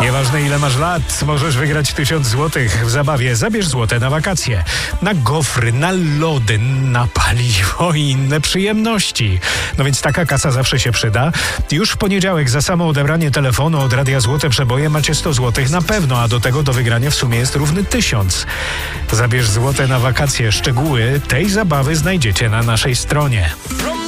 Nieważne ile masz lat, możesz wygrać 1000 złotych w zabawie. Zabierz złote na wakacje. Na gofry, na lody, na paliwo i inne przyjemności. No więc taka kasa zawsze się przyda. Już w poniedziałek za samo odebranie telefonu od Radia Złote Przeboje macie 100 złotych na pewno, a do tego do wygrania w sumie jest równy 1000. Zabierz złote na wakacje. Szczegóły tej zabawy znajdziecie na naszej stronie.